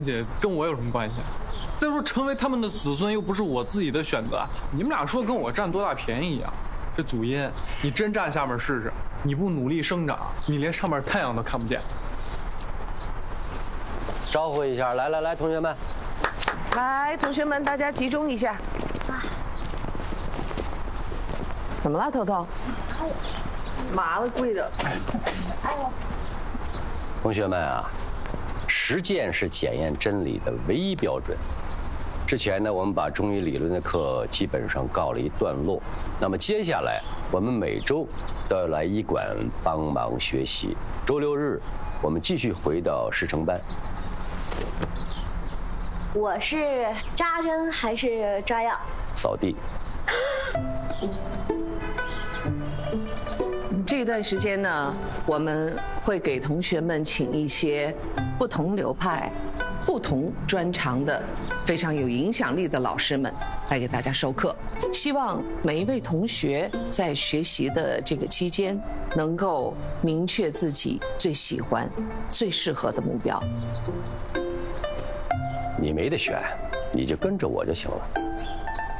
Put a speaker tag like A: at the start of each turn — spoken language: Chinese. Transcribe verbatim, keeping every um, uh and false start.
A: 姐跟我有什么关系？再说成为他们的子孙又不是我自己的选择，你们俩说跟我占多大便宜啊？这祖荫，你真站下面试试，你不努力生长，你连上面太阳都看不见。
B: 招呼一下，来来来，同学们，
C: 来，同学们，大家集中一下。怎么了，头头？麻了，跪着。哎呦！
B: 同学们啊，实践是检验真理的唯一标准。之前呢，我们把中医理论的课基本上告了一段落。那么接下来，我们每周都要来医馆帮忙学习。周六日，我们继续回到师承班。
D: 我是扎针还是抓药？
B: 扫地。
C: 这段时间呢，我们会给同学们请一些不同流派、不同专长的非常有影响力的老师们来给大家授课。希望每一位同学在学习的这个期间，能够明确自己最喜欢、最适合的目标。
B: 你没得选，你就跟着我就行了。